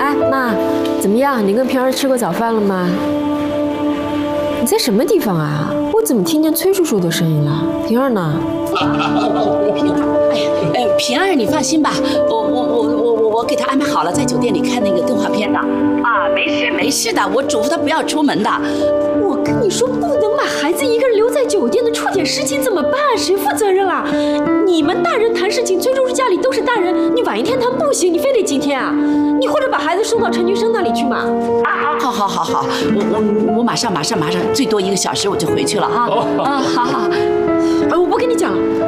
哎，妈，怎么样？你跟平儿吃过早饭了吗？你在什么地方啊？我怎么听见崔叔叔的声音了？平儿呢？ 平儿，平儿，你放心吧，我给她安排好了，在酒店里看那个动画片的。啊，没事的，我嘱咐她不要出门的。 我跟你说，不能把孩子一个人留在酒店的，出点事情怎么办？谁负责任啊？你们大人谈事情，崔叔叔家里都是大人，你晚一天谈不行，你非得今天啊？你或者把孩子送到陈俊生那里去嘛。 好，我马上，最多1个小时我就回去了啊。好。 我不跟你讲了。